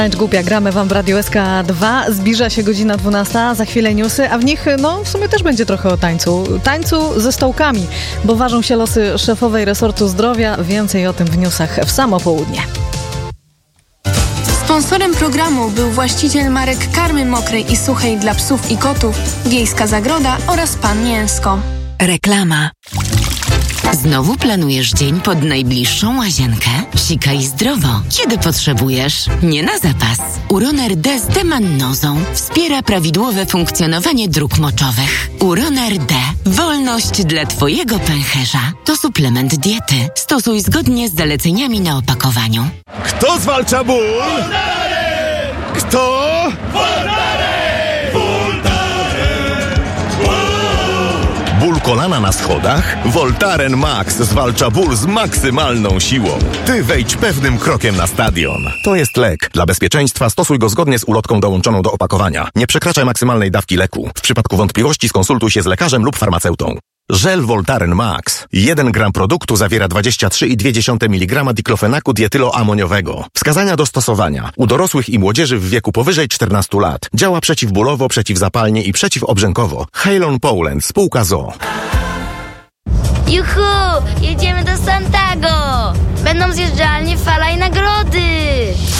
Głupia, gramy wam w Radio SK2. Zbliża się godzina 12, za chwilę newsy, a w nich, w sumie też będzie trochę o tańcu. Tańcu ze stołkami, bo ważą się losy szefowej resortu zdrowia. Więcej o tym w newsach w samo południe. Sponsorem programu był właściciel marek karmy mokrej i suchej dla psów i kotów, Wiejska Zagroda oraz Pan Mięsko. Reklama. Znowu planujesz dzień pod najbliższą łazienkę? Sikaj zdrowo, kiedy potrzebujesz, nie na zapas. Uroner D z demannozą wspiera prawidłowe funkcjonowanie dróg moczowych. Uroner D. Wolność dla twojego pęcherza. To suplement diety. Stosuj zgodnie z zaleceniami na opakowaniu. Kto zwalcza ból? Kto? Ból kolana na schodach? Voltaren Max zwalcza ból z maksymalną siłą. Ty wejdź pewnym krokiem na stadion. To jest lek. Dla bezpieczeństwa stosuj go zgodnie z ulotką dołączoną do opakowania. Nie przekraczaj maksymalnej dawki leku. W przypadku wątpliwości skonsultuj się z lekarzem lub farmaceutą. Żel Voltaren Max. 1 gram produktu zawiera 23,2 mg diklofenaku dietyloamoniowego. Wskazania do stosowania. U dorosłych i młodzieży w wieku powyżej 14 lat. Działa przeciwbólowo, przeciwzapalnie i przeciwobrzękowo. Halon Poland, spółka ZOO. Juhu! Jedziemy do Santago! Będą zjeżdżalnie, fala i nagrody!